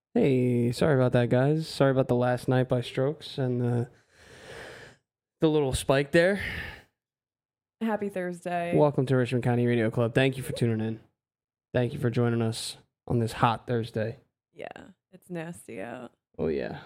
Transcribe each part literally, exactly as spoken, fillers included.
Hey, sorry about that, guys. Sorry about the last night by Strokes and the the little spike there. Happy Thursday. Welcome to Richmond County Radio Club. Thank you for tuning in. Thank you for joining us on this hot Thursday. Yeah, it's nasty out. Oh yeah.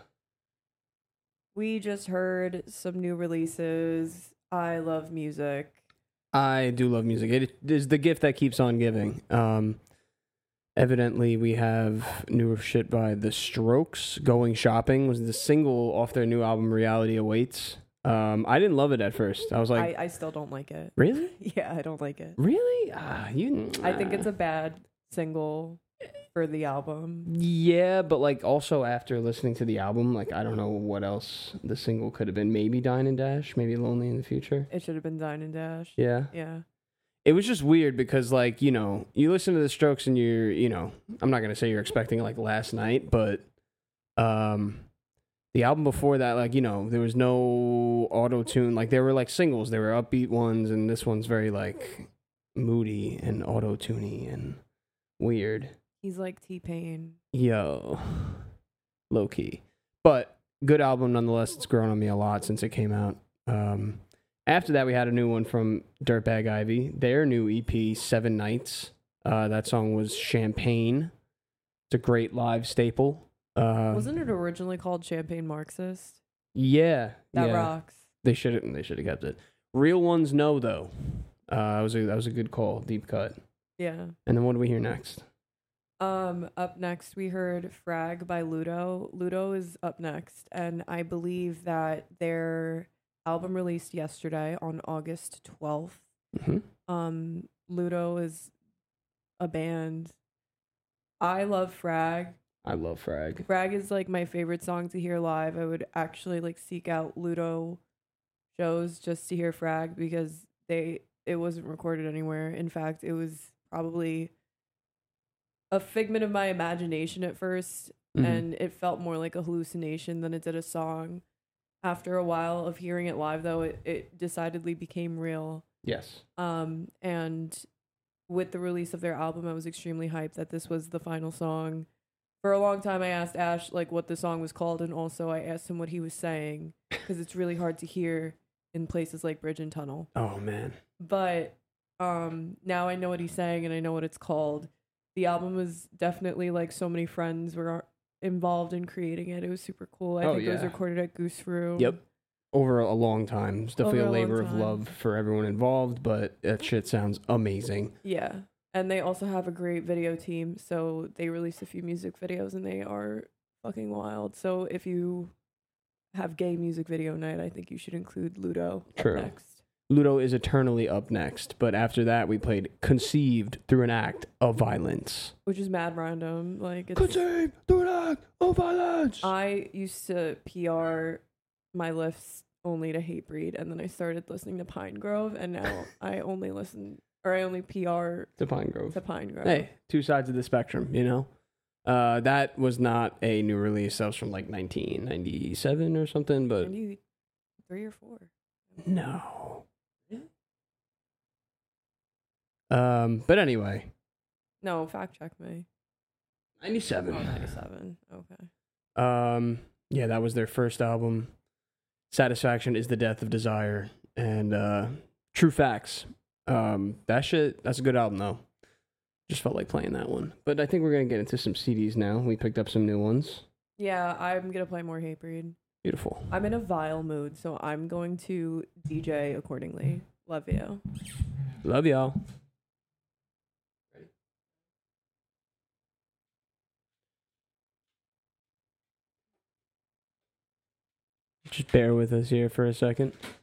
We just heard some new releases. I love music. I do love music. It is the gift that keeps on giving. Um, evidently, we have newer shit by The Strokes. Going Shopping was the single off their new album, Reality Awaits. Um, I didn't love it at first. I was like, I, I still don't like it. really? Yeah, I don't like it. Really? Ah, you. I think it's a bad single for the album. Yeah, but like also after listening to the album, like I don't know what else the single could have been. Maybe Dine and Dash, maybe Lonely in the Future. It should have been Dine and Dash. Yeah. Yeah. It was just weird because like, you know, you listen to the Strokes and you're, you know, I'm not going to say you're expecting like Last Night, but um the album before that, like, you know, there was no auto-tune. Like there were like singles, there were upbeat ones, and this one's very like moody and auto-tuney and weird. He's like T-Pain. Yo, low key, but good album nonetheless. It's grown on me a lot since it came out. Um, after that, we had a new one from Dirtbag Ivy. Their new E P, Seven Nights. Uh, that song was Champagne. It's a great live staple. Uh, Wasn't it originally called Champagne Marxist? Yeah, That yeah. rocks. They should have. They should have kept it. Real Ones Know though. Uh, that was a that was a good call, deep cut. Yeah. And then what do we hear next? Um, up next we heard Frag by Ludo. Ludo is up next, and I believe that their album released yesterday on August twelfth. Mm-hmm. Um, Ludo is a band. I love Frag. I love Frag. Frag is like my favorite song to hear live. I would actually like seek out Ludo shows just to hear Frag because they it wasn't recorded anywhere. In fact, it was probably a figment of my imagination at first, Mm-hmm. and it felt more like a hallucination than it did a song. After a while of hearing it live, though, it, it decidedly became real. Yes. Um, and with the release of their album, I was extremely hyped that this was the final song. For a long time, I asked Ash like what the song was called, and also I asked him what he was saying because it's really hard to hear in places like Bridge and Tunnel. Oh man. But um, now I know what he's saying and I know what it's called. The album was definitely like so many friends were involved in creating it. It was super cool. I Oh, think it was yeah. recorded at Goose Room. Yep. Over a long time. It's definitely Over a a long labor of time. love for everyone involved, but that shit sounds amazing. Yeah. And they also have a great video team. So they released a few music videos and they are fucking wild. So if you have gay music video night, I think you should include Ludo up True. next. Ludo is eternally up next, but after that we played Conceived Through an Act of Violence. Which is mad random. Like it's, Conceived Through an Act of Violence! I used to P R my lifts only to Hatebreed, and then I started listening to Pine Grove, and now I only listen, or I only P R To Pine Grove. to Pine Grove. Hey, two sides of the spectrum, you know? Uh, that was not a new release. That was from like nineteen ninety-seven or something, but Maybe three or four. no. Um, but anyway, No, fact check me. ninety-seven. Oh, ninety-seven. Okay. Um, yeah, that was their first album. Satisfaction is the Death of Desire, and uh, True Facts. Um, that shit, that's a good album though. Just felt like playing that one. But I think we're gonna get into some C Ds now. We picked up some new ones. Yeah, I'm gonna play more Hatebreed. Beautiful. I'm in a vile mood, so I'm going to D J accordingly. Love you. Love y'all. Just bear with us here for a second.